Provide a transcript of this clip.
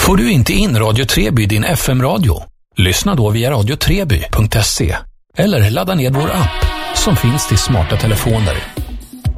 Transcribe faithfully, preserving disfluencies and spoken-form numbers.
Får du inte in Radio Treby i din F M-radio? Lyssna då via radio treby punkt se eller ladda ner vår app som finns till smarta telefoner.